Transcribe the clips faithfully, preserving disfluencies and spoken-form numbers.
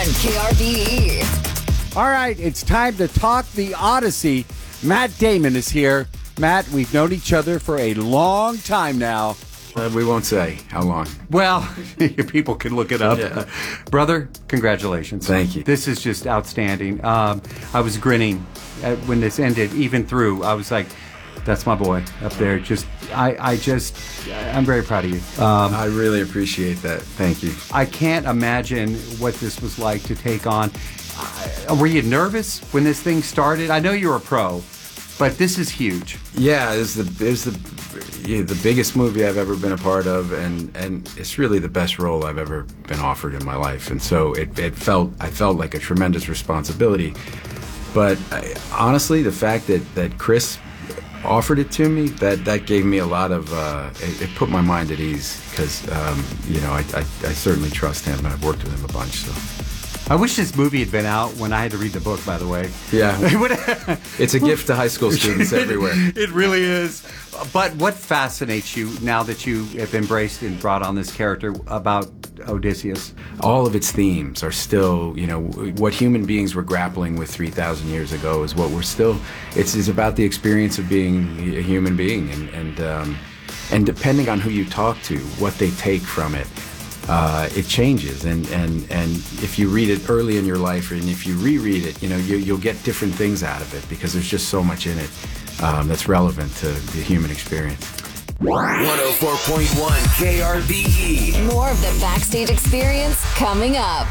K R B E. All right, it's time to talk the Odyssey. Matt Damon is here. Matt, we've known each other for a long time now. Uh, we won't say how long. Well, people can look it up. Yeah. Brother, congratulations. Thank you. This is just outstanding. Um, I was grinning at, when this ended, even through. I was like, that's my boy up there. Just, I, I just, I'm very proud of you. Um, I really appreciate that. Thank you. I can't imagine what this was like to take on. Uh, were you nervous when this thing started? I know you're a pro, but this is huge. Yeah, it's the it's the yeah, the biggest movie I've ever been a part of, and, and it's really the best role I've ever been offered in my life. And so it, it felt I felt like a tremendous responsibility. But I, honestly, the fact that, that Chris offered it to me, that, that gave me a lot of uh, it, it put my mind at ease, because um, you know I, I I certainly trust him, and I've worked with him a bunch. So. I wish this movie had been out when I had to read the book, by the way. Yeah. It's a gift to high school students everywhere. It really is. But what fascinates you now that you have embraced and brought on this character about Odysseus? All of its themes are still, you know, what human beings were grappling with three thousand years ago is what we're still, it's, it's about the experience of being a human being. And, and, um, and depending on who you talk to, what they take from it, Uh, it changes, and, and, and if you read it early in your life, and if you reread it, you know, you, you'll get different things out of it, because there's just so much in it um, that's relevant to the human experience. one oh four point one K R B E. More of the backstage experience coming up.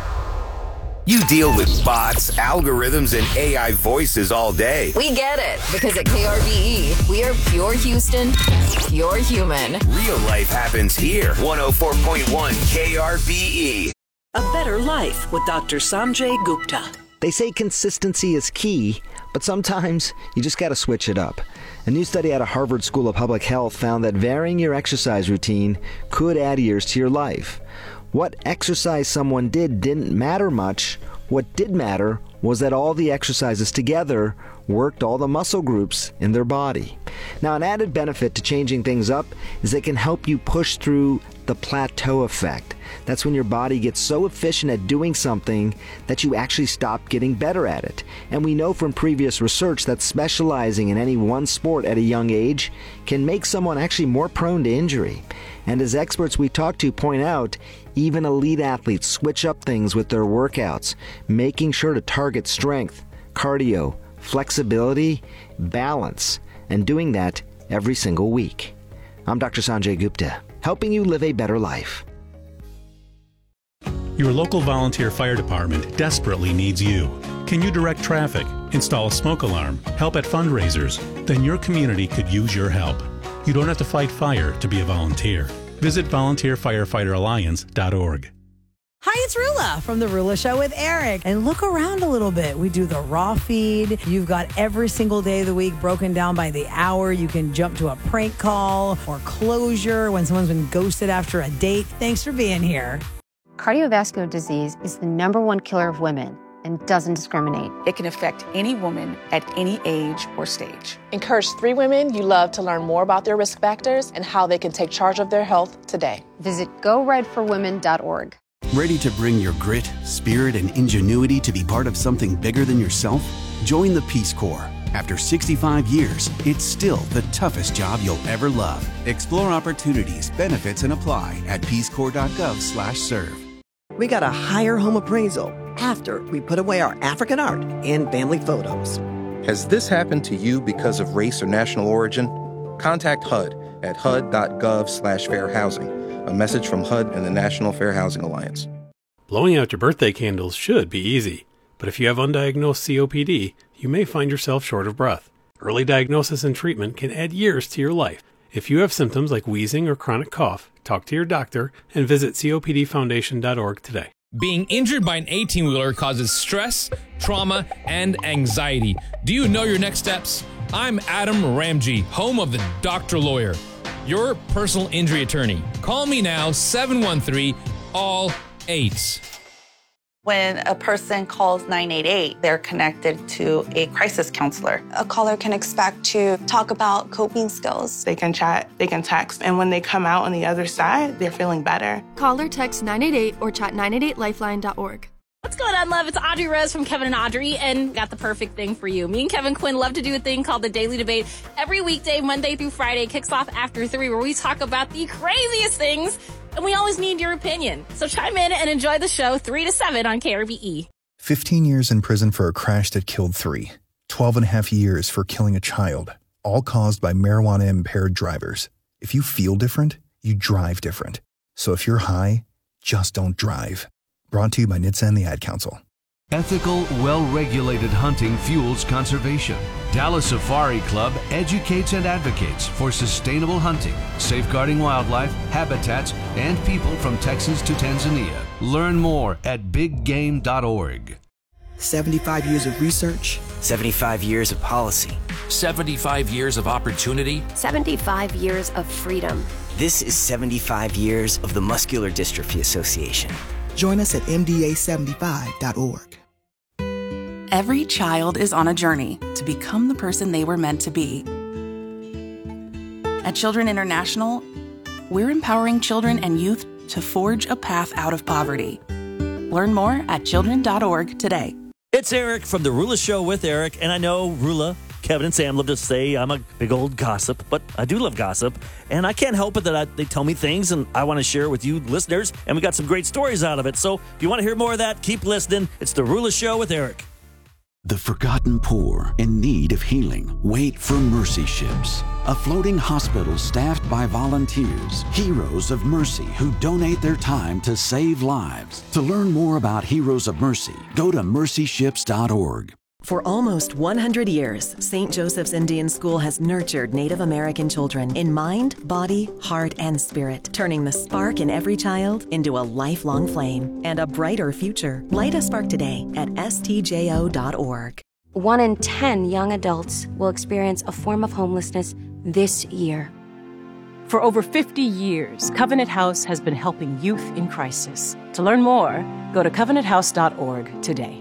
You deal with bots, algorithms, and A I voices all day. We get it, because at K R B E, we are pure Houston, pure human. Real life happens here. one oh four point one K R B E. A Better Life with Doctor Sanjay Gupta. They say consistency is key, but sometimes you just got to switch it up. A new study out of Harvard School of Public Health found that varying your exercise routine could add years to your life. What exercise someone did didn't matter much. What did matter was that all the exercises together worked all the muscle groups in their body. Now, an added benefit to changing things up is it can help you push through the plateau effect. That's when your body gets so efficient at doing something that you actually stop getting better at it. And we know from previous research that specializing in any one sport at a young age can make someone actually more prone to injury. And as experts we talk to point out, even elite athletes switch up things with their workouts, making sure to target strength, cardio, flexibility, balance, and doing that every single week. I'm Doctor Sanjay Gupta, helping you live a better life. Your local volunteer fire department desperately needs you. Can you direct traffic, install a smoke alarm, help at fundraisers? Then your community could use your help. You don't have to fight fire to be a volunteer. Visit volunteer firefighter alliance dot org. Hi, it's Rula from The Rula Show with Eric. And look around a little bit. We do the raw feed. You've got every single day of the week broken down by the hour. You can jump to a prank call or closure when someone's been ghosted after a date. Thanks for being here. Cardiovascular disease is the number one killer of women and doesn't discriminate. It can affect any woman at any age or stage. Encourage three women you love to learn more about their risk factors and how they can take charge of their health today. Visit go red for women dot org. Ready to bring your grit, spirit, and ingenuity to be part of something bigger than yourself? Join the Peace Corps. After sixty-five years, it's still the toughest job you'll ever love. Explore opportunities, benefits, and apply at peace corps dot gov slash serve. We got a higher home appraisal after we put away our African art and family photos. Has this happened to you because of race or national origin? Contact H U D at H U D dot gov slash fair housing. A message from H U D and the National Fair Housing Alliance. Blowing out your birthday candles should be easy, but if you have undiagnosed C O P D, you may find yourself short of breath. Early diagnosis and treatment can add years to your life. If you have symptoms like wheezing or chronic cough, talk to your doctor and visit C O P D foundation dot org today. Being injured by an eighteen-wheeler causes stress, trauma, and anxiety. Do you know your next steps? I'm Adam Ramji, home of the Doctor Lawyer, your personal injury attorney. Call me now, seven one three, all eights. When a person calls nine eight eight, they're connected to a crisis counselor. A caller can expect to talk about coping skills. They can chat, they can text, and when they come out on the other side, they're feeling better. Call or text nine eight eight or chat nine eight eight lifeline dot org. What's going on, love? It's Audrey Rose from Kevin and Audrey, and got the perfect thing for you. Me and Kevin Quinn love to do a thing called the Daily Debate. Every weekday, Monday through Friday, kicks off after three, where we talk about the craziest things, and we always need your opinion. So chime in and enjoy the show three to seven on K R B E. fifteen years in prison for a crash that killed three. twelve and a half years for killing a child, all caused by marijuana-impaired drivers. If you feel different, you drive different. So if you're high, just don't drive. Brought to you by N H T S A and the Ad Council. Ethical, well-regulated hunting fuels conservation. Dallas Safari Club educates and advocates for sustainable hunting, safeguarding wildlife, habitats, and people from Texas to Tanzania. Learn more at big game dot org. seventy-five years of research. seventy-five years of policy. seventy-five years of opportunity. seventy-five years of freedom. This is seventy-five years of the Muscular Dystrophy Association. Join us at M D A seventy-five dot org. Every child is on a journey to become the person they were meant to be. At Children International, we're empowering children and youth to forge a path out of poverty. Learn more at children dot org today. It's Eric from The Rula Show with Eric, and I know Rula, Kevin, and Sam love to say I'm a big old gossip, but I do love gossip, and I can't help it that I, they tell me things, and I want to share with you listeners, and we got some great stories out of it. So if you want to hear more of that, keep listening. It's The Rula Show with Eric. The forgotten poor in need of healing wait for Mercy Ships, a floating hospital staffed by volunteers, heroes of mercy who donate their time to save lives. To learn more about Heroes of Mercy, go to mercy ships dot org. For almost one hundred years, Saint Joseph's Indian School has nurtured Native American children in mind, body, heart, and spirit, turning the spark in every child into a lifelong flame and a brighter future. Light a spark today at S T J O dot org. One in ten young adults will experience a form of homelessness this year. For over fifty years, Covenant House has been helping youth in crisis. To learn more, go to covenant house dot org today.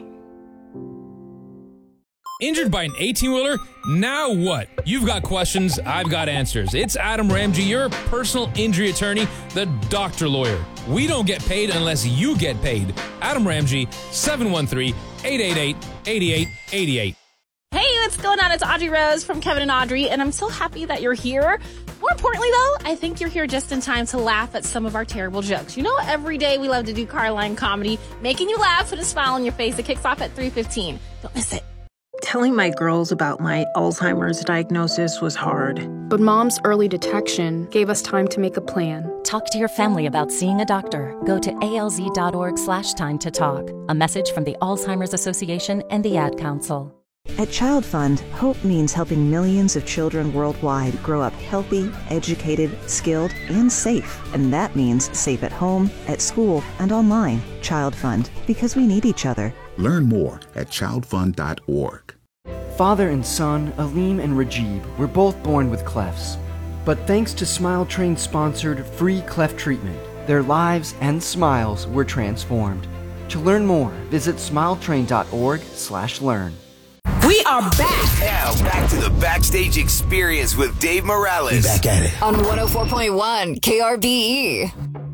Injured by an eighteen-wheeler? Now what? You've got questions, I've got answers. It's Adam Ramsey, your personal injury attorney, the doctor lawyer. We don't get paid unless you get paid. Adam Ramsey, seven one three, eight eight eight, eight eight eight eight. Hey, what's going on? It's Audrey Rose from Kevin and Audrey, and I'm so happy that you're here. More importantly, though, I think you're here just in time to laugh at some of our terrible jokes. You know, every day we love to do Carline comedy, making you laugh with a smile on your face. It kicks off at three fifteen. Don't miss it. Telling my girls about my Alzheimer's diagnosis was hard. But Mom's early detection gave us time to make a plan. Talk to your family about seeing a doctor. Go to A L Z dot org slash time to talk. A message from the Alzheimer's Association and the Ad Council. At Child Fund, hope means helping millions of children worldwide grow up healthy, educated, skilled, and safe. And that means safe at home, at school, and online. Child Fund, because we need each other. Learn more at child fund dot org. Father and son, Aleem and Rajib, were both born with clefts. But thanks to Smile Train sponsored free cleft treatment, their lives and smiles were transformed. To learn more, visit smile train dot org slash learn. We are back. Now back to the backstage experience with Dave Morales. Back at it. On one oh four point one K R B E.